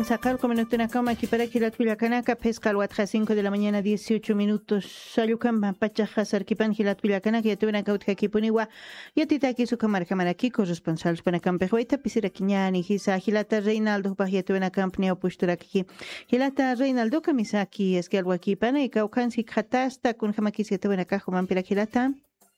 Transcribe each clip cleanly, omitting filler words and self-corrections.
Sacar como no tiene cama aquí para que la tuya canaca pesca al watja 5 de la mañana 18 minutos salucan pachaja sarkipan que la tuya canaca ya tuve una cautka aquí poniwa ya tita aquí su cámara aquí corresponsales para campejueta pisira quiñani hisa hilata Reinaldo pa ya tuve una campnia postura aquí hilata Reinaldo camisa aquí es que algo aquí pana y caucansi catasta con jamaki se tuve una caja mampira hilata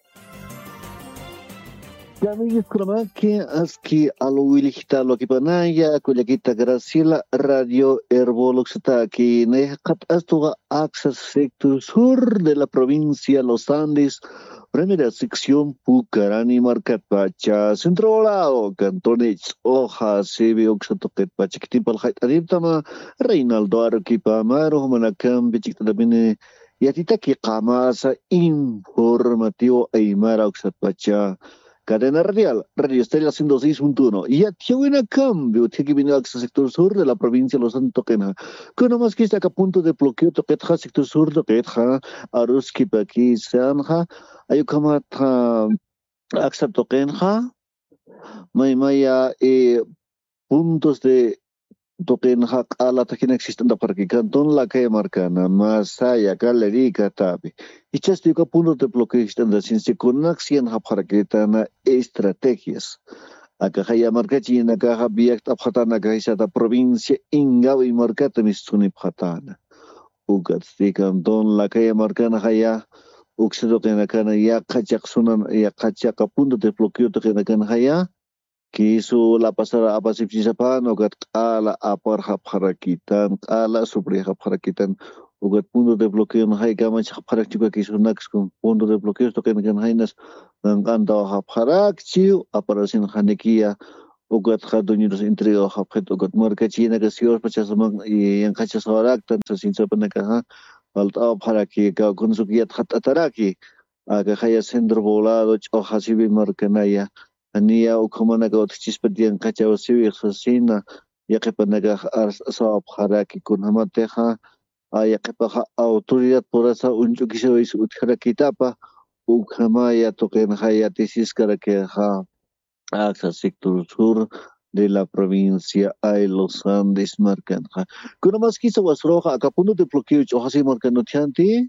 Amigos, que aski alwilikita lo que panaya kulikita Graciela Radio Herboloxita que nehat astuga access sector sur de la provincia Los Andes, primera sección Pucarani Marcapacha, centro volado, cantones hoja, sebe oxatoket pachikitipal hait adiptama, Reinaldo Arequipa Maro, Manacam, Bichita Bine, Yatita que Kamasa informativo Aymara Oxatpacha. Cadena Radial, Radio Estela 106.1. Y aquí viene a cambio, tiene que venir al sector sur de la provincia de Los Santos. Que no más que está a punto de bloqueo, toquetja, sector sur, toquetja, aruski, paqui, sanja, ayukamata, axa toquenja, maya, puntos de toquenja, a la tajina existente para que cantón la calle marcana, masaya, galería, tabi. Y chastico puntos de bloqueo están sin se conexión para que tana estrategias. Acá haya marcachi en acá había tapatana acá esa provincia ingawa y marcata mistuni patana. Ugat de cantón la calle marcana haya uxedo que en acá ya kachak sunan ya kachak punto de bloqueo que en acá haya que hizo la pasada a pasipsisapan ugat ala aparha parakitan ala subriha parakitan ugat punto de bloqueo no hay gama parak juga que hizo nax con punto de bloqueo esto que en hainas nganda ha parak chiu aparasin hanekia ugat khaduniros entrega ha phet ugat marka china que sios pachasmang yang kachas warak tan sin sapanaka ha falta paraki ka kunsukiat hataraki aga khaya centro volado o hasibi markanaya Ania ukamanaga otchispadian kachaw siwi khasina yaqipanaga asab haraki kunamateja ayaqipaqa autoridad porasa unchukisawis utjarakitapa ukamaya toqenjaya tisiskara que ha axa sector sur de la provincia de Los Andes marcanja kunamas kisa wasroja akapunto de bloqueo hasi marcano tianti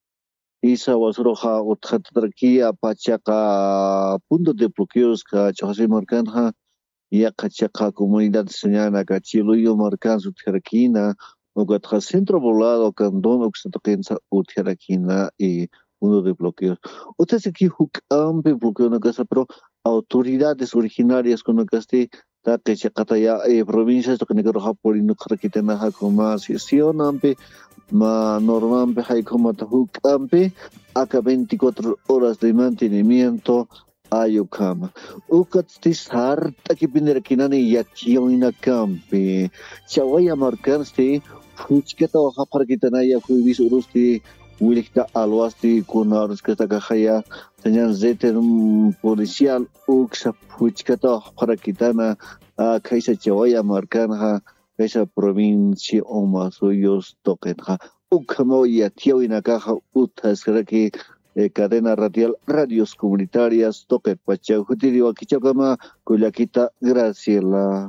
Isa wasroja utjatrakia pachaca punto de bloqueos ka chasi marcanja ya cachaca comunidad señana ka chiluyo marcan su tjerquina o que centro volado candón o que se toquenza utjerquina y punto de bloqueos. Ustedes aquí hukampe bloqueo no casa pero autoridades originarias con el casti ta que chacata ya provincias to que negro japolino krakitena ha como sesionampe ma normalmente hay como tahukampe acá 24 horas de mantenimiento ayukama ukatstis harta que pinera kinani yakioina campe chawaya marcanste fuchketa o haparkitana ya kuvis urusti wilikta alwasti kunaros que está cajaya tenían zeten policial uksa fuchketa haparkitana a kaisa chawaya marcanja esa provincia o más suyos toquenja ukamo ya tío en caja utas que cadena radial radios comunitarias toque pacha jutirio aquí chacama cuyaquita Graciela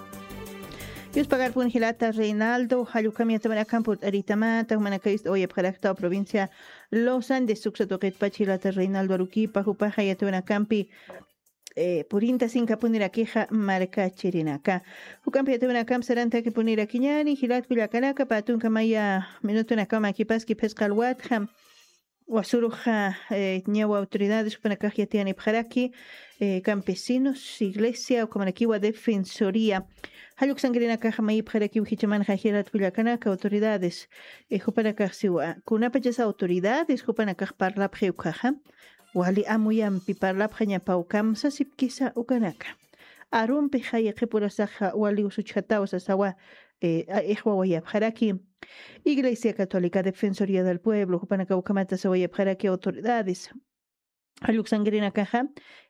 Yus pagar pun hilata Reinaldo halukami tamana campo aritama tamana kaist oye prakta provincia Los Andes suksa toque pachilata Reinaldo Aruquipa jupaja ya tamana campi purinta sin capunira queja marca chirinaka. Ucampi te una cam seranta que punira quiñani, hilat pila canaca, patun camaya minuto una cama aquí pas que pesca al watham. Wasuruja ñewa autoridades para caja tiene paraki campesinos, iglesia o como aquí wa defensoría. Haluk sangrina caja mai paraki uhichaman hilat pila canaca autoridades. Jupana caja kunapa ya autoridades jupana caja parla preucaja. Wali amuyam piparlap hanya paukam sasip kisa ukanaka. Arum pihaya kepurasaja wali usuchatawa sasawa wayab haraki. Iglesia Católica Defensoría del Pueblo, Jupanaka ukamata sawayab haraki autoridades. Haluk sangrina caja,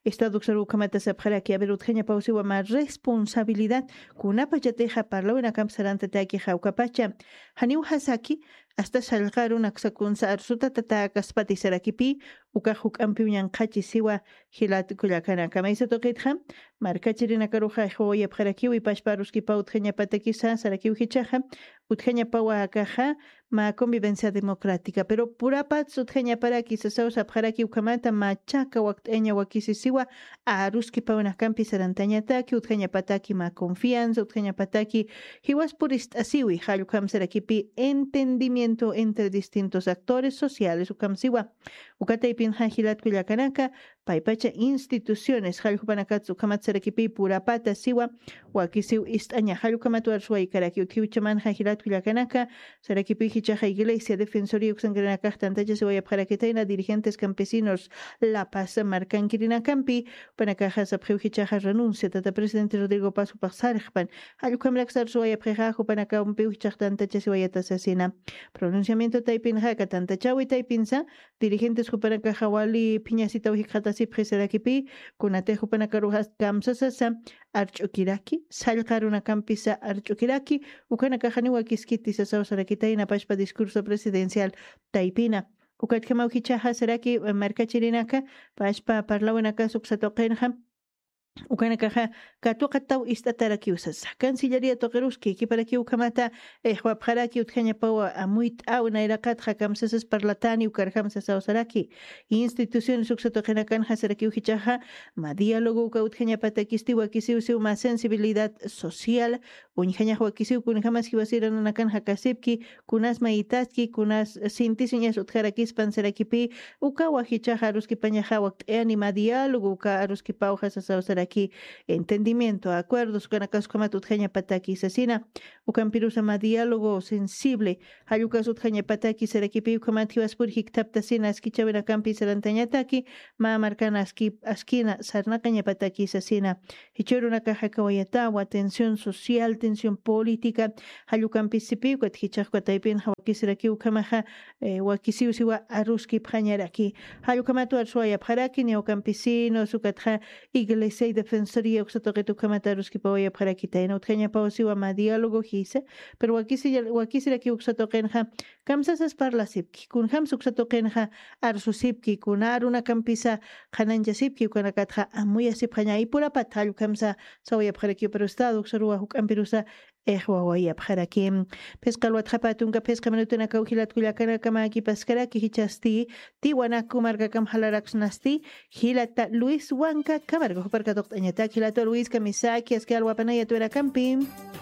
Estado Xarukamata Sabharaki Aberutjeña Pausiwa ma responsabilidad kunapa chateja parlawana kamsaranta taki jaukapacha. Haniu Hasaki hasta salgaron aksakun arsuta tata kaspati sarakipi ukahuk ampiuñan qachi siwa hilat kullakana kamaisa toqitja markachirina karuja joya pjarakiwi pashparuski pautjeña patakisa sarakiwi hichaja utjeña pawa akaja ma convivencia democrática pero purapat sutjeña para kisasau sabjaraki ukamata machaka wakteña wakisisiwa aruski pawana kampi sarantañataki utjeña pataki ma confianza utjeña pataki hiwas purist asiwi halukam sarakipi entendimiento entre distintos actores sociales ukamsiwa ukataipin hajilat kullakanaka paipacha instituciones halkupanakatsu kamat sarakipi purapata siwa wakisiw istaña halukamatu arsuay karaki utkiuchaman hajilat kullakanaka sarakipi hichaja iglesia defensoría uxangrenakaj tantacha se vaya para que taina dirigentes campesinos La Paz marcanquirina campi panakaja sabjeu hichaja renuncia tata presidente Rodrigo Paz upasarjpan halukamlaxar suaya prejajo panaka umpiu hichaj tantacha se vaya tasasina pronunciamiento taipin haka tantachawi taipinsa dirigentes hupanakaja wali piñasita uhikatasi preserakipi kunatejo panakarujas kamsasasa archukiraki salkaruna campisa archukiraki ukanakajani wakiskiti sasao sarakitaina pashpa discurso presidencial taipina ukatkamau hichaja saraki markachirinaka pashpa parlawanaka suksatoqenja ukanakaja katuqataw istataraki usasa kancillería toqeruski kiparaki ukamata huapjaraki utjaña pawa amuit nairaqatja kamsasas parlatani ukarjamsasa saraki instituciones uksatoqenakanja saraki uhichaja ma diálogo uka utjaña patakisti wakisiusiu ma sensibilidad social unjaña wakisiu kunjamas hiwasirananakanja kasipki kunas maitaski kunas sintisiñas utjarakispan sarakipi uka wahichaja aruskipañaja waqt'eani ma diálogo uka aruskipawja sasa saraki entendimiento, acuerdos, kanakasukama tutjaña pataki sasina, ukampirusa ma diálogo sensible, hayukas utjaña pataki sarakipi ukamatiwas purhik taptasina askichabena kampi sarantañataki, ma marcana askina sarnakaña pataki sasina, hichuruna kaja kawayatawa, tensión social, tensión política, hayukampi sipi, ukat hichakwa taipin, hawakisiraki ukamaja, wakisiusiwa aruski pjañaraki, hayukamatu arsuaya pjaraki, neocampesinos, ukatja iglesia defensoría uxatoqetu kamataruski pawaya para kitaina utjaña pawsiwa ma diálogo hise pero wakisiraki uxatoqenja kamsasas parlasipki kunjam suxatoqenja arsusipki kunaruna kampisa qananchasipki kunakatja amuyasipjaña ipurapat hallu kamsa sawaya paraki pero estado uxarua hukampirusa wawaya pjaraki pescalwat japatunka pesca minutuna kauhilat kullakana kamaki paskaraki hichasti tiwanaku marga kam halaraksnasti hilata Luis Huanca Camargo parka toqtañata hilato Luis Kamisaki askalwapanaya tuera campi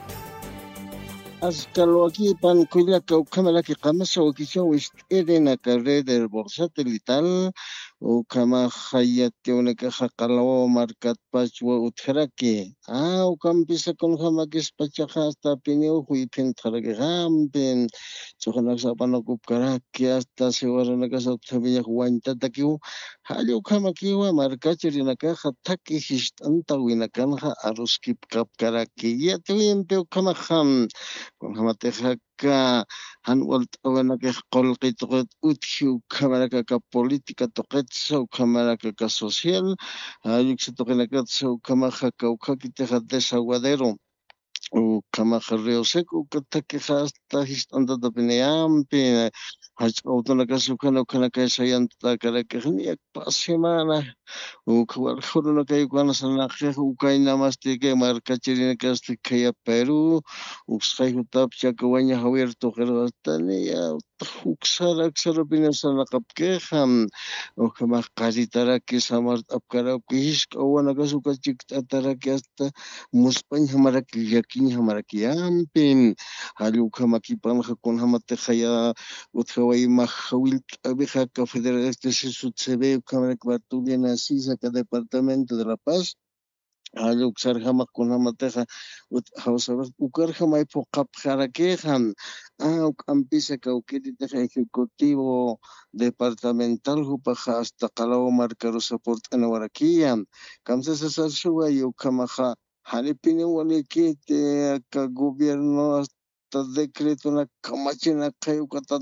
Askalwaki pan kullaka ukamalaki qamasa wakishawish edena red del satelital ukama hayati unaka qalawa markat pachwa utharaki ukampisa kunhamakis pachaqa hasta pineu huipin tharaki hampen chohanak sapana kupkaraki hasta sewaranaka sapthabiya huantataki hallu ukamakiwa markachirinaka taki hishtanta winakanja aruskip kapkaraki yatuimpe ukamaham kunhamateja hanwalt awanaka qolqitoqet utji ukamaraka ka política toqetsa ukamaraka ka social yuksitoqenakatsa ukamaja kaukakiteja desaguadero ukamaja río seco ukatakeja hasta hist'antata pineampi hach'awtunaka sukana ukanaka sayanta karakejniak pa semana ukwarjurunaka yukanasanaqa ukaynamastika markachirinaka hasta kaya Perú uksqaykutapchaka waña Javier Toquerastania uksara pinasanaqa ukamaj qaritaraki samar apkarapki hishka awanaka sukachik ataraki hasta muspaña maraki llakiña maraki yampin hallu ukamakipanja kunhamatiqa ya utkaway Majawilk'abijaka Federal CB ukamaraka Bartolina Sisaka Departamento de La Paz hallu uksarjama kunhamatiqa ukarjamay puqapjarakijan ukampisa kawkiritaqa ejecutivo departamental hupaqa hasta qalawa markaru soport'ana warakiya kamsasasarsuwa ukamaqa halipini walikiti ka gobierno hasta decretona kamachina qhaywkata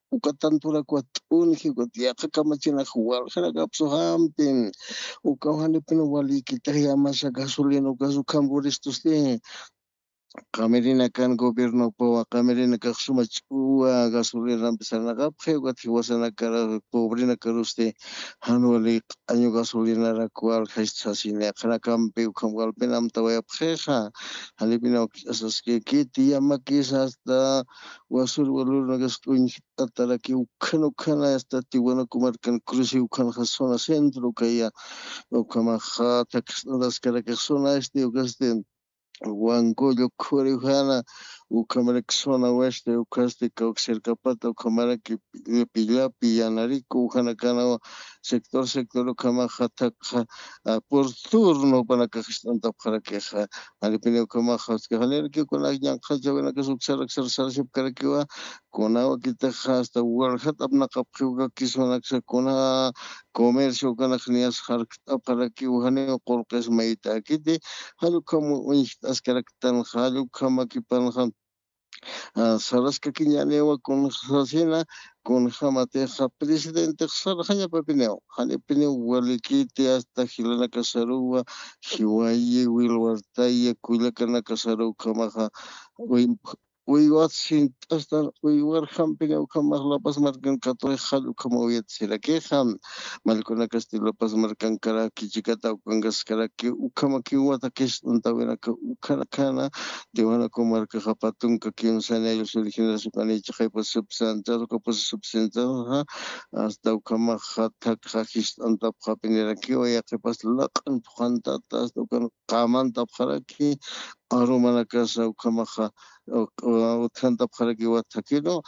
ukatantura unji kutiyaqa kamachina jugar jaragapso hampin ukawhanipin walikita yamasha gasolina ukasu kamburistustin Camerina kan gobierno po Camerina ka sumachua gasolina empezarna kapje gati wasana kara pobrina karuste hanwali año gasolina ra cual hasasine kana kampe kamwal penam tawaya pjeja halipina asas que kiti yamakis hasta wasur walur nagas kuin tatara ki ukano kana hasta tiwana kumarkan cruci ukan zona centro kaya ukama khata las kara que zona ukaste Wangoyo Kurihana, Ukamarexona West, Ukaste Coxercapata, Ukamaraki Pilapi, Yanarico, Hanakana, sector, Ukamahata, por turno para Cajistanta para queja, Alipino Kamajas, Kahanerki, con la Yankaja, when I can exercise Karakiwa, con agua Kitaja, hasta Warhat, Abnakapuga, Kisanaxa, con comercio, Kanaknias, Hark, para que Uhaneo, Corpes Maita, Kitty, Halukamu, Ascaraktan, Halukama Kipanham. Saraska Kiñanewa con Sasina, con Jamateja, presidente Sarjaya Papineo, Hanepineo, Walikiti, hasta Gilana Casarua, Hiwaye, Wilwartaya, Kulakana Casaru, Kamaja, we watching hasta we were camping o kamar la pas marcan kato halu como yet sila que ham malcona castillo pas marcan cara kichikata ukangas cara que ukama ki wata kes untawena ka ukana de wana comarca japatun ka quien sana ellos originales su caniche pas subsantar ka pas subsantar hasta ukama hatak hajist anta japinera ki o ya que pas laqan phanta hasta ukan qaman tapkhara ki aromana casa ukamaha Tanta para que va taquino,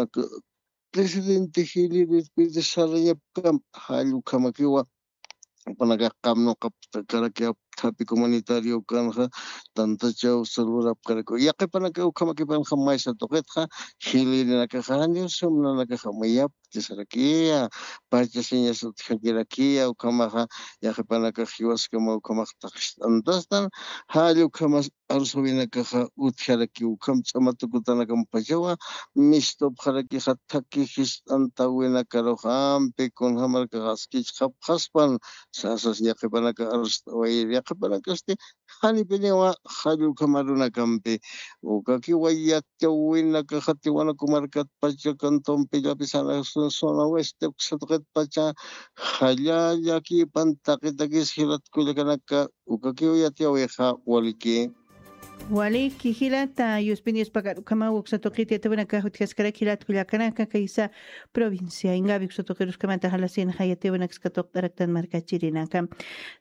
presidente Gili de Saraya Camp, Halu Kamakiwa, Panagakam no Kaptakarakap, Tapi Comunitario Kanja, Tanta Chau, Salura Karaco, Yakapanaka Kamakipan Hamaisa Toquetja, Gili de Nakajanio, Sumna Nakahamayap, Tesarakia, Pachaseñas of Hagirakia, Ukamaha, Yakapanaka Hiwaskama, Kamaktax, and Dastan, Halu Kamas. Arsovina caja utjaraki ukam chamatukutana campajawa misto paraki hataki his antawena karoham pe con hamar kaskich haspan sasas yakepanaka arstawai yakepanakaste hani penewa halu kamaruna campe ukaki wayakawina kahatiwana kumarkat pacha kanton pilapisana zona oeste satret pacha haya yaki pantakitakis hilat kulekanaka ukaki uyatia oveja waliki Wali Kijilata, Yuspinius Pagar, Kamau, Satokiti, Tevena, Hutkaskara, Kilat, Kuliakanaka, Kaisa, provincia, Ingavik, Sotokerus, Kamata, Halasin, Hayatevena, Skatok, Daraktan, Marcachirinaka.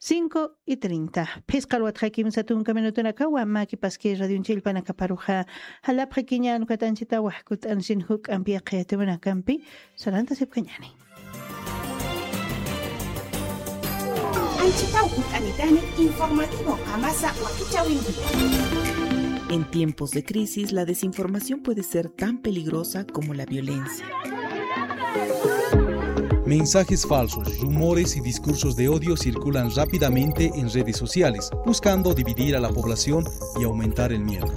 5:30. Pescalwat Hakim Satun, Kamenutanaka, Maki Pasque, Radio Chilpanaka Paruja, Halap Hakinya, Katanchita, Wahkut, and Sinhuk, and Pia Kayatevena Campi, Salanta Sepkanyani. Informativo Amasa En tiempos de crisis, la desinformación puede ser tan peligrosa como la violencia. Mensajes falsos, rumores y discursos de odio circulan rápidamente en redes sociales, buscando dividir a la población y aumentar el miedo.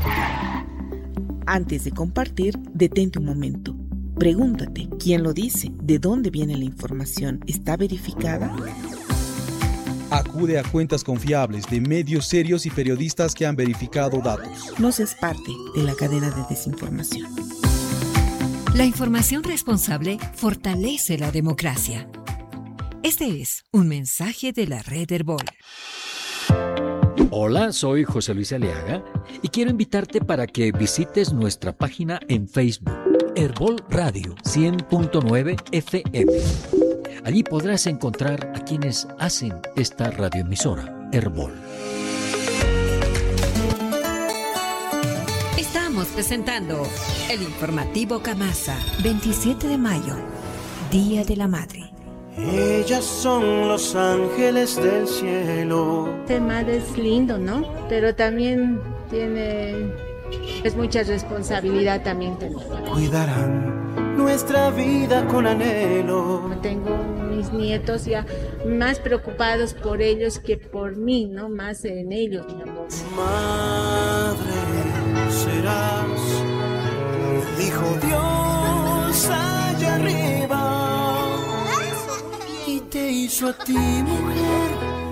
Antes de compartir, detente un momento. Pregúntate, ¿quién lo dice? ¿De dónde viene la información? ¿Está verificada? Acude a cuentas confiables de medios serios y periodistas que han verificado datos. No seas parte de la cadena de desinformación. La información responsable fortalece la democracia. Este es un mensaje de la Red Herbol. Hola, soy José Luis Aliaga y quiero invitarte para que visites nuestra página en Facebook, Herbol Radio 100.9 FM. Allí podrás encontrar a quienes hacen esta radioemisora, Herbol. Estamos presentando el informativo Camasa, 27 de mayo, Día de la Madre. Ellas son los ángeles del cielo. Ser madre es lindo, ¿no? Pero también es mucha responsabilidad también tener. Cuidarán nuestra vida con anhelo. Tengo mis nietos ya más preocupados por ellos que por mí, ¿no? Más en ellos, mi amor. Madre serás, dijo Dios. quiso a ti, mujer,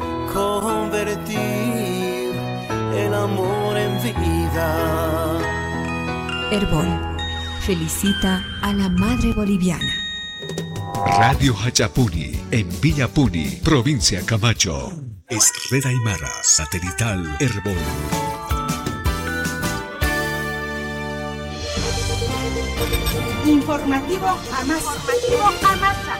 convertir el amor en vida. Herbol felicita a la madre boliviana. Radio Hachapuni, en Villapuni, provincia Camacho. Es Red Aymara, satelital Herbol. Informativo Amasa.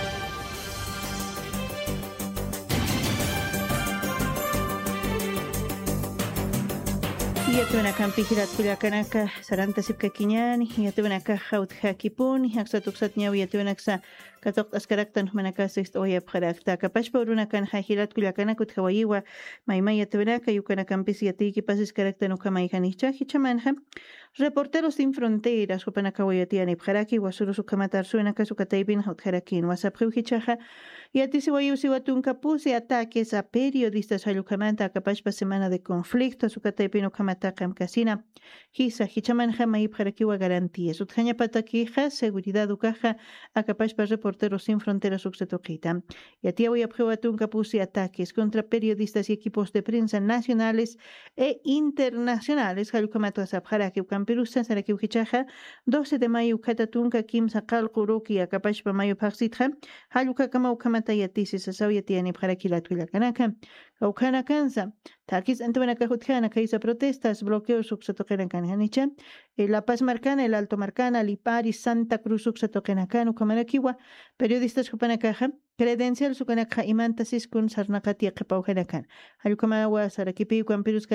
Yatuna kampihirat kullakanaka saranta sipka kiñani yatunaka haut hakipun haksatukzat ñaw yatunaksa katok askaraktan manaka sist oya pharakta kapashpa urunakan hahirat kullakanakut hawayiwa mayma yatunaka yukana kampis yatiki pasis karaktan ukamaykanijcha hichamanha Reporteros sin Fronteras hupanaka wayatiani pharaki wasuru sukamatar suenaka sukataipin haut harakin wasapqiw hichaja yatisi wayusi watunkapusi ataques a periodistas hallukamanta akapashpa semana de conflicto sukataipin ukamata kamkasina hisa hichamanja mayip harakiwa garantías utjaña patakija seguridad ukaja akapashpa Reporteros sin Fronteras uksetoqita yatia wayapqiw watunkapusi ataques contra periodistas y equipos de prensa nacionales e internacionales hallukamata asapharaki Perusa saraki ukichaja 12 de mayo katatunka kimsa qalquruki akapashpa mayo paxitja haluka kama ukamata yatisi sasawi tiani bharakila tuilakanaka kaukana kansa takis antuanaka hutjana kaisa protestas bloqueos suksatoqena kanjanicha La Paz Marcana, el Alto Marcana, Lipari, Santa Cruz uksatoqena ukamanakiwa periodistas hupanakaja credencial sukanaka imantasis kun sarnaqati qipawhanakan halukama wa sarakipi Perus